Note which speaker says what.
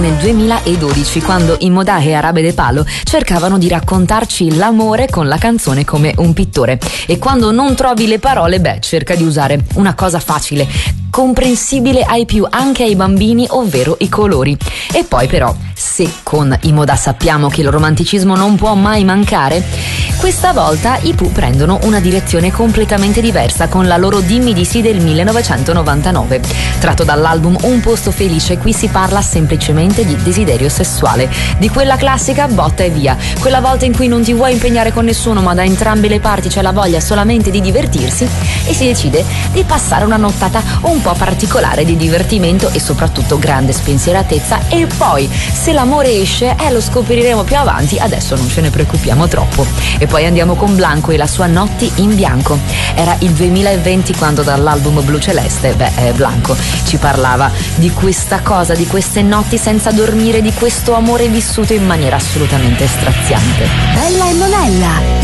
Speaker 1: Nel 2012, quando Imodà e Arabe de Palo cercavano di raccontarci l'amore con la canzone come un pittore. E quando non trovi le parole, cerca di usare una cosa facile, comprensibile ai più, anche ai bambini, ovvero i colori. E poi però, se con Imodà sappiamo che il romanticismo non può mai mancare, questa volta i Pooh prendono una direzione completamente diversa con la loro Dimmi di sì del 1999. Tratto dall'album Un posto felice, qui si parla semplicemente di desiderio sessuale, di quella classica botta e via, quella volta in cui non ti vuoi impegnare con nessuno ma da entrambe le parti c'è la voglia solamente di divertirsi e si decide di passare una nottata un po' particolare di divertimento e soprattutto grande spensieratezza. E poi se l'amore esce lo scopriremo più avanti, adesso non ce ne preoccupiamo troppo. E poi andiamo con Blanco e la sua Notti in bianco. Era il 2020 quando dall'album Blu Celeste Blanco ci parlava di questa cosa, di queste notti senza dormire, di questo amore vissuto in maniera assolutamente straziante.
Speaker 2: Bella e Monella.